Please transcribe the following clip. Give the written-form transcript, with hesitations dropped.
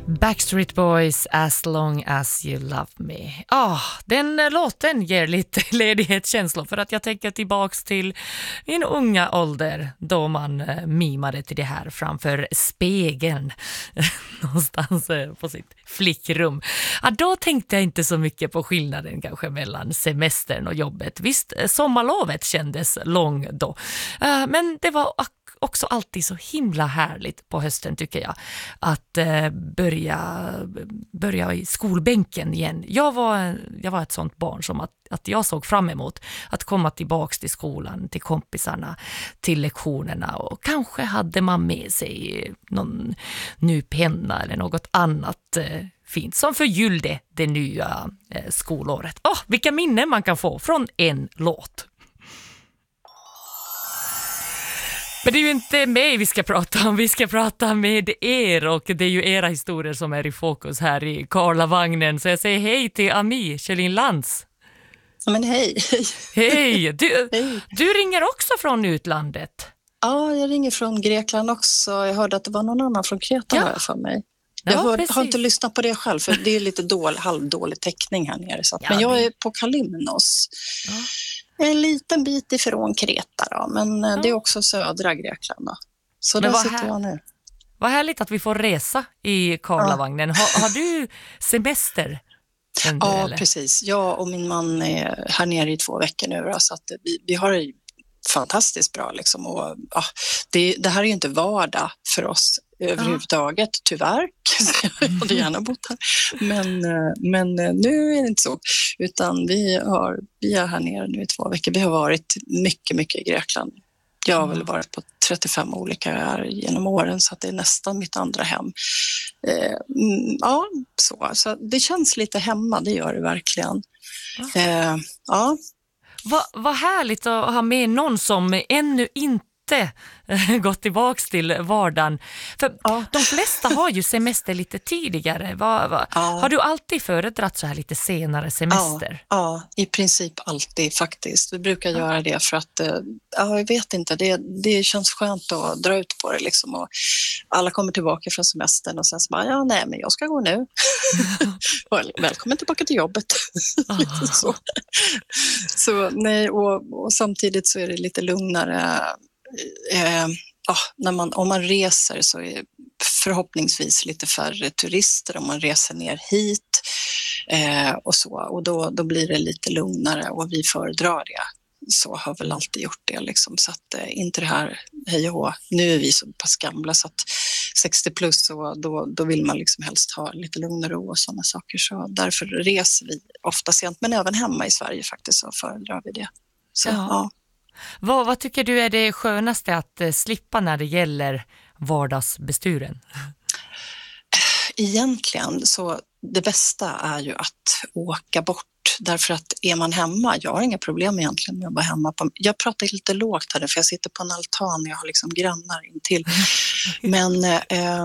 Backstreet Boys, As long as you love me. Den låten ger lite ledighetskänslor för att jag tänker tillbaks till min unga ålder då man mimade till det här framför spegeln någonstans på sitt flickrum. Då tänkte jag inte så mycket på skillnaden kanske mellan semestern och jobbet. Visst, sommarlovet kändes lång då. Men det var också alltid så himla härligt på hösten tycker jag att börja i skolbänken igen. Jag var ett sånt barn som att jag såg fram emot att komma tillbaks till skolan, till kompisarna, till lektionerna och kanske hade man med sig någon ny penna eller något annat fint som förgyllde det nya skolåret. Vilka minnen man kan få från en låt. Men det är ju inte mig vi ska prata om, vi ska prata med er och det är ju era historier som är i fokus här i Karlavagnen. Så jag säger hej till Ami Kjellin Lantz. Ja, men hej. Hej. Du ringer också från utlandet. Ja, jag ringer från Grekland också. Jag hörde att det var någon annan från Kreta här för mig. Jag har inte lyssnat på det själv för det är lite halvdålig täckning här nere. Så att, men jag är på Kalymnos. Ja. En liten bit ifrån Kreta då, men det är också södra Grekland då. Så där sitter jag nu. Vad härligt att vi får resa i Karlavagnen. Har du semester? Ja, precis. Jag och min man är här nere i 2 veckor nu då, så att vi har det fantastiskt bra liksom. Och, det här är ju inte vardag för oss överhuvudtaget, tyvärr. Jag hade gärna bott här. Men nu är det inte så. Utan vi är här nere nu i 2 veckor. Vi har varit mycket, mycket i Grekland. Jag har väl varit på 35 olika öar genom åren så att det är nästan mitt andra hem. Så det känns lite hemma, det gör det verkligen. Vad härligt att ha med någon som ännu inte gått tillbaks till vardagen. För de flesta har ju semester lite tidigare. Har du alltid föredragit så här lite senare semester? Ja, i princip alltid faktiskt. Vi brukar göra det för att, jag vet inte, det känns skönt att dra ut på det liksom. Och alla kommer tillbaka från semestern och sen så bara, men jag ska gå nu. Välkommen tillbaka till jobbet. Så nej, och samtidigt så är det lite lugnare. Om man reser så är förhoppningsvis lite färre turister om man reser ner hit och så, och då blir det lite lugnare och vi föredrar det. Så har väl alltid gjort det liksom, så att inte det här hej och hå. Nu är vi så pass gamla så att 60 plus och då vill man liksom helst ha lite lugn och ro och sådana saker, så därför reser vi ofta sent, men även hemma i Sverige faktiskt så föredrar vi det. Så, Vad tycker du är det skönaste att slippa när det gäller vardagsbesturen? Egentligen så det bästa är ju att åka bort, därför att är man hemma, jag har inga problem egentligen med att vara hemma. Jag pratar lite lågt här för jag sitter på en altan och jag har liksom grannar intill. Men